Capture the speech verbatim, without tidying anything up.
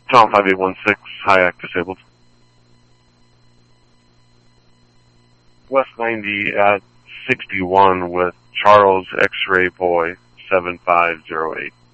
Tom five eight one six, High Act disabled. West ninety at sixty-one with Charles X-Ray Boy seven five zero eight.